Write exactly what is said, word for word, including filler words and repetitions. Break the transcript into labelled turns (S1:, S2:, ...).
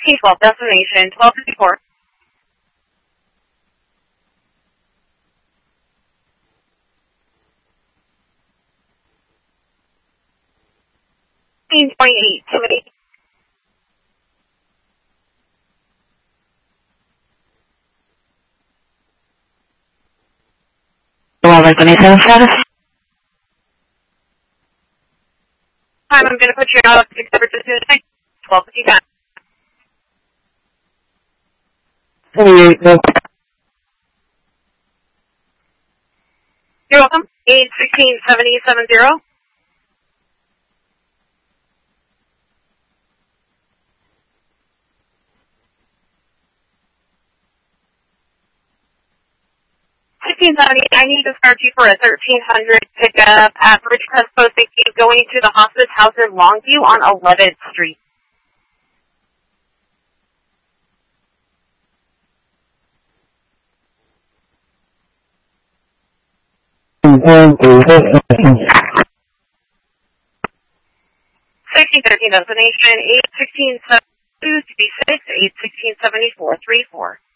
S1: T twelve, destination twelve fifty-four. fifteen point eight, two eight.
S2: eleven twenty-seven status.
S1: Time, I'm going to put you out of six separate decision. twelve fifty-five. You're welcome. eight sixteen seventy seven zero. sixteen seventy, I need to start you for a thirteen hundred pickup at Ridgecrest Post sixteen going to the hospice house in Longview on eleventh Street. sixteen thirteen destination, eight sixteen seventy-two, six, eight sixteen seventy-four, three four.